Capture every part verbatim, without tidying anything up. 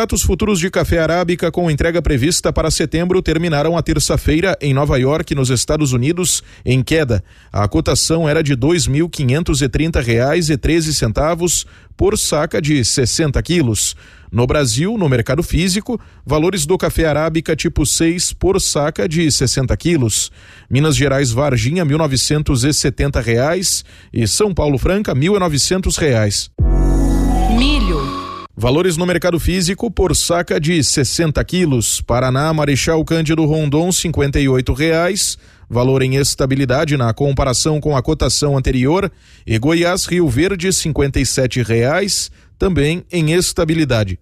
contratos futuros de café arábica com entrega prevista para setembro terminaram a terça-feira em Nova York, nos Estados Unidos, em queda. A cotação era de dois mil quinhentos e trinta reais e treze centavos por saca de sessenta quilos. No Brasil, no mercado físico, valores do café arábica tipo seis por saca de sessenta quilos. Minas Gerais Varginha, mil novecentos e setenta reais e São Paulo Franca, mil e novecentos reais. Milho. Valores no mercado físico por saca de sessenta quilos. Paraná, Marechal Cândido Rondon, cinquenta e oito reais. Valor em estabilidade na comparação com a cotação anterior. E Goiás, Rio Verde, cinquenta e sete reais, também em estabilidade.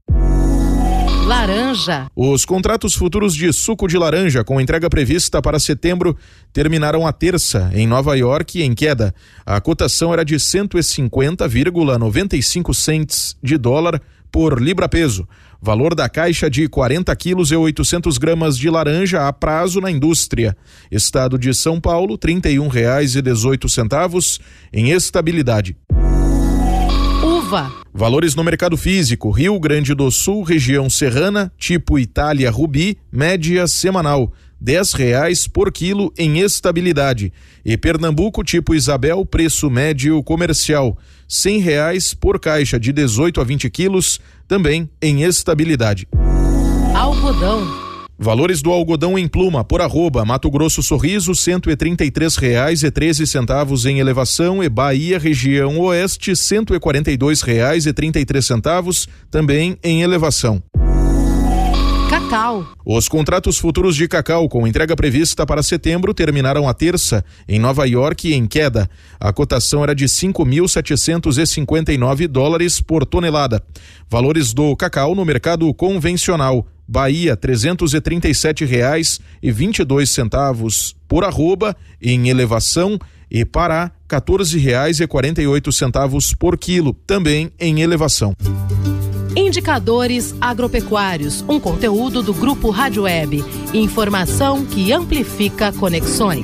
Laranja. Os contratos futuros de suco de laranja com entrega prevista para setembro terminaram a terça em Nova York em queda. A cotação era de cento e cinquenta vírgula noventa e cinco cents de dólar por libra-peso. Valor da caixa de quarenta quilos e oitocentos gramas de laranja a prazo na indústria. Estado de São Paulo, trinta e um reais e dezoito centavos em estabilidade. Uva. Valores no mercado físico: Rio Grande do Sul, região serrana, tipo Itália Rubi, média semanal, dez reais por quilo em estabilidade. E Pernambuco, tipo Isabel, preço médio comercial, cem reais por caixa de dezoito a vinte quilos, também em estabilidade. Algodão. Valores do algodão em pluma por arroba: Mato Grosso Sorriso, cento e trinta e três reais e treze centavos em elevação, e Bahia região oeste, cento e quarenta e dois reais e trinta e três centavos, também em elevação. Cacau. Os contratos futuros de cacau com entrega prevista para setembro terminaram a terça em Nova York em queda. A cotação era de cinco mil setecentos e cinquenta e nove dólares por tonelada. Valores do cacau no mercado convencional: Bahia, trezentos e trinta e sete reais e vinte e dois centavos por arroba em elevação, e Pará, quatorze reais e quarenta e oito centavos por quilo, também em elevação. Indicadores agropecuários, um conteúdo do Grupo Rádio Web. Informação que amplifica conexões.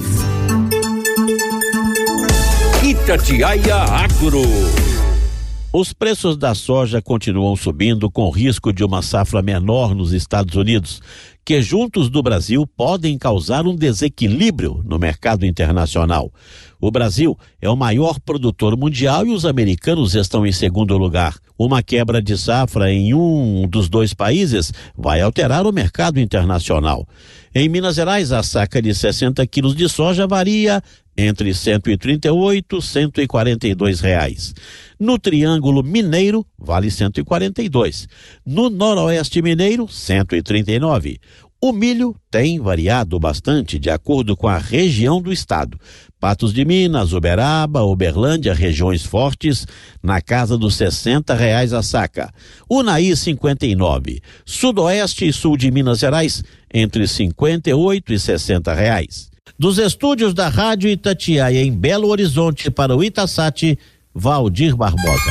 Itatiaia Agro. Os preços da soja continuam subindo, com risco de uma safra menor nos Estados Unidos, que juntos do Brasil podem causar um desequilíbrio no mercado internacional. O Brasil é o maior produtor mundial e os americanos estão em segundo lugar. Uma quebra de safra em um dos dois países vai alterar o mercado internacional. Em Minas Gerais, a saca de sessenta quilos de soja varia entre cento e trinta e oito e cento e quarenta e dois reais. No Triângulo Mineiro, vale cento e quarenta e dois. No Noroeste Mineiro, cento e trinta e nove. O milho tem variado bastante de acordo com a região do estado. Patos de Minas, Uberaba, Uberlândia, regiões fortes, na casa dos sessenta reais a saca. Unaí, cinquenta e nove. Sudoeste e sul de Minas Gerais, entre cinquenta e oito e sessenta reais. Dos estúdios da Rádio Itatiaia em Belo Horizonte para o Itasat, Valdir Barbosa.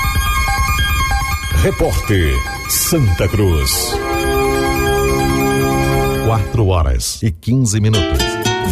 Repórter Santa Cruz. Quatro horas e quinze minutos.